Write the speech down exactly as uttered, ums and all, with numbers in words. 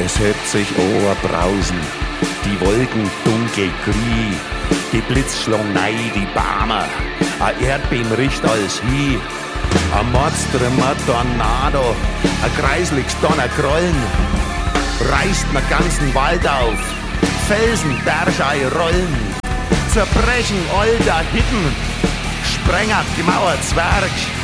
Es hebt sich Oberbrausen, die Wolken dunkel grün, die Blitz schlagen nei, die Barmer, a Erdbeben riecht alles hin, a Mordströmer Tornado, a kreisliges Donnergrollen, reißt den ganzen Wald auf, Felsen, Bergei rollen, zerbrechen all der Hütten, sprengert gemauert Zwerg,